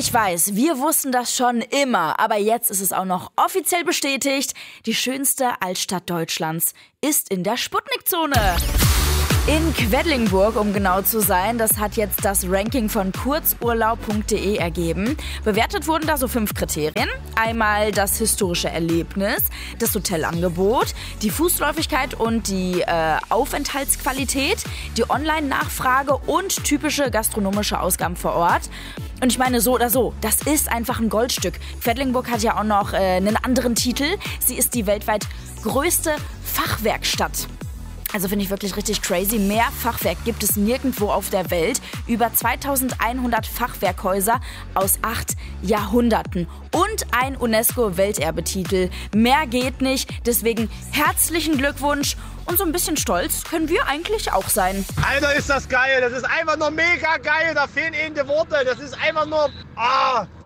Ich weiß, wir wussten das schon immer, aber jetzt ist es auch noch offiziell bestätigt. Die schönste Altstadt Deutschlands ist in der Sputnik-Zone. In Quedlinburg, um genau zu sein, das hat jetzt das Ranking von kurzurlaub.de ergeben. Bewertet wurden da so 5 Kriterien. Einmal das historische Erlebnis, das Hotelangebot, die Fußläufigkeit und die Aufenthaltsqualität, die Online-Nachfrage und typische gastronomische Ausgaben vor Ort. Und ich meine, so oder so, das ist einfach ein Goldstück. Quedlinburg hat ja auch noch einen anderen Titel. Sie ist die weltweit größte Fachwerkstatt. Also finde ich wirklich richtig crazy. Mehr Fachwerk gibt es nirgendwo auf der Welt. Über 2100 Fachwerkhäuser aus 8 Jahrhunderten. Und ein UNESCO-Welterbetitel. Mehr geht nicht. Deswegen herzlichen Glückwunsch. Und so ein bisschen stolz können wir eigentlich auch sein. Alter, ist das geil. Das ist einfach nur mega geil. Da fehlen eben die Worte. Das ist einfach nur...